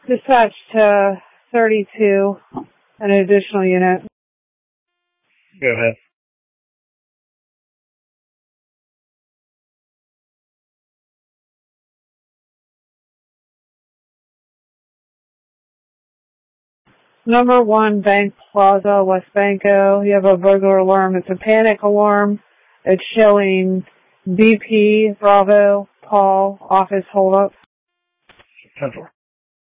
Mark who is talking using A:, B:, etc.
A: Dispatch to 32, an additional unit.
B: Go ahead.
A: Number 1, Bank Plaza, West Banco. You have a burglar alarm. It's a panic alarm. It's showing BP, Bravo, Paul, office holdup.
B: 10-4.